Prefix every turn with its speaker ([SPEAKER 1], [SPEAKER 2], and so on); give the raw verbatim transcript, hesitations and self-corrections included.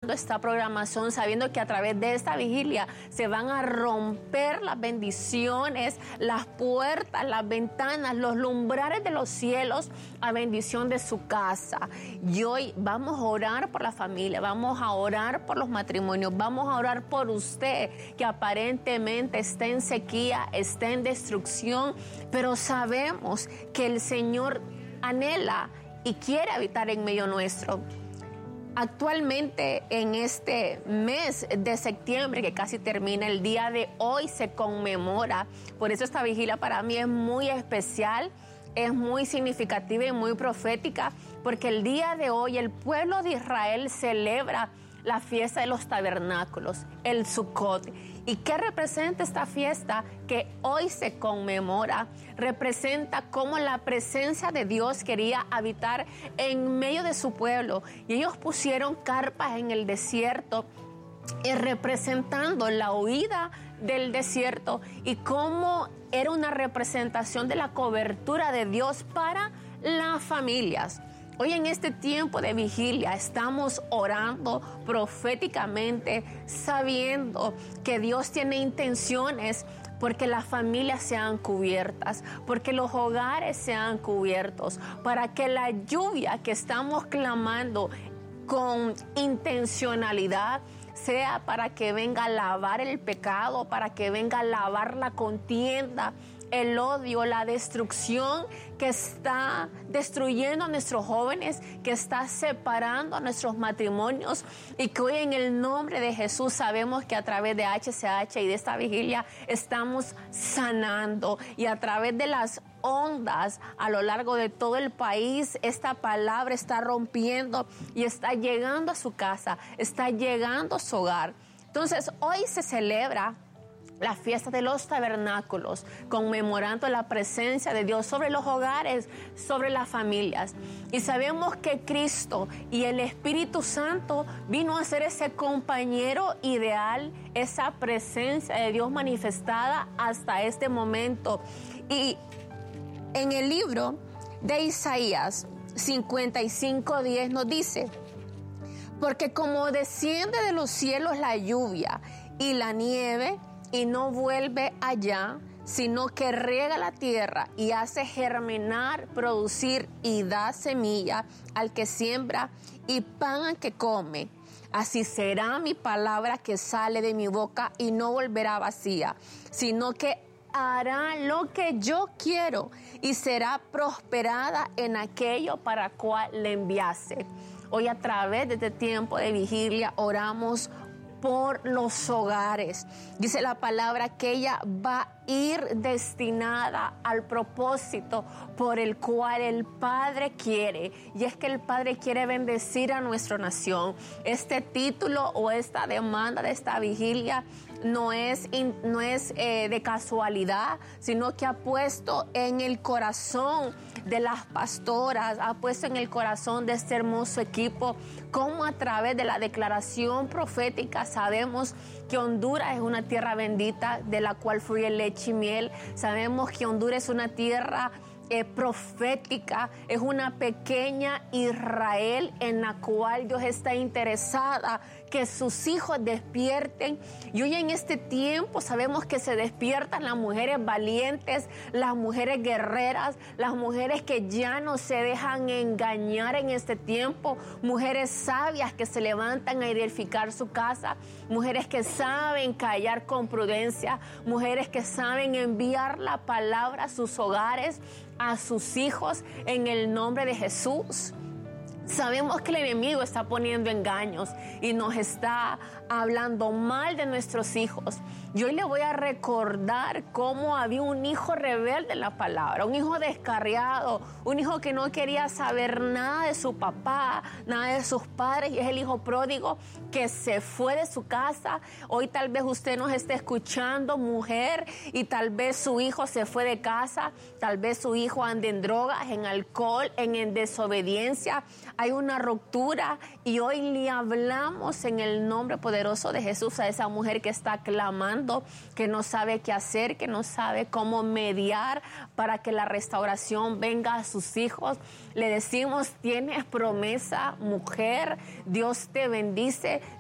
[SPEAKER 1] esta programación, sabiendo que a través de esta vigilia se van a romper las bendiciones, las puertas, las ventanas, los lumbrares de los cielos a bendición de su casa. Y hoy vamos a orar por la familia, vamos a orar por los matrimonios, vamos a orar por usted que aparentemente está en sequía, está en destrucción, pero sabemos que el Señor anhela y quiere habitar en medio nuestro. Actualmente en este mes de septiembre que casi termina, el día de hoy se conmemora, por eso esta vigilia para mí es muy especial, es muy significativa y muy profética, porque el día de hoy el pueblo de Israel celebra la fiesta de los tabernáculos, el Sukkot. ¿Y qué representa esta fiesta que hoy se conmemora? Representa cómo la presencia de Dios quería habitar en medio de su pueblo. Y ellos pusieron carpas en el desierto, y representando la huida del desierto y cómo era una representación de la cobertura de Dios para las familias. Hoy en este tiempo de vigilia estamos orando proféticamente, sabiendo que Dios tiene intenciones porque las familias sean cubiertas, porque los hogares sean cubiertos, para que la lluvia que estamos clamando con intencionalidad sea para que venga a lavar el pecado, para que venga a lavar la contienda, el odio, la destrucción que está destruyendo a nuestros jóvenes, que está separando a nuestros matrimonios, y que hoy en el nombre de Jesús sabemos que a través de H C H y de esta vigilia estamos sanando, y a través de las ondas a lo largo de todo el país esta palabra está rompiendo y está llegando a su casa, está llegando a su hogar. Entonces hoy se celebra la fiesta de los tabernáculos, conmemorando la presencia de Dios sobre los hogares, sobre las familias. Y sabemos que Cristo y el Espíritu Santo vino a ser ese compañero ideal, esa presencia de Dios manifestada hasta este momento. Y en el libro de Isaías cincuenta y cinco diez nos dice: porque como desciende de los cielos la lluvia y la nieve, y no vuelve allá, sino que riega la tierra y hace germinar, producir y da semilla al que siembra y pan al que come. Así será mi palabra que sale de mi boca y no volverá vacía, sino que hará lo que yo quiero y será prosperada en aquello para cual le enviase. Hoy a través de este tiempo de vigilia oramos por los hogares. Dice la palabra que ella va a ir destinada al propósito por el cual el Padre quiere, y es que el Padre quiere bendecir a nuestra nación. Este título o esta demanda de esta vigilia no es, in, no es eh, de casualidad, sino que ha puesto en el corazón de las pastoras, ha puesto en el corazón de este hermoso equipo, como a través de la declaración profética sabemos que Honduras es una tierra bendita de la cual fluye leche y miel. Sabemos que Honduras es una tierra Eh, profética, es una pequeña Israel en la cual Dios está interesada que sus hijos despierten. Y hoy en este tiempo sabemos que se despiertan las mujeres valientes, las mujeres guerreras, las mujeres que ya no se dejan engañar en este tiempo, mujeres sabias que se levantan a edificar su casa, mujeres que saben callar con prudencia, mujeres que saben enviar la palabra a sus hogares, a sus hijos, en el nombre de Jesús. Sabemos que el enemigo está poniendo engaños y nos está hablando mal de nuestros hijos. Y hoy le voy a recordar cómo había un hijo rebelde en la palabra, un hijo descarriado, un hijo que no quería saber nada de su papá, nada de sus padres, y es el hijo pródigo que se fue de su casa. Hoy tal vez usted nos esté escuchando, mujer, y tal vez su hijo se fue de casa, tal vez su hijo anda en drogas, en alcohol, en, en desobediencia. Hay una ruptura y hoy le hablamos en el nombre poderoso de Jesús a esa mujer que está clamando, que no sabe qué hacer, que no sabe cómo mediar para que la restauración venga a sus hijos. Le decimos, tienes promesa, mujer, Dios te bendice,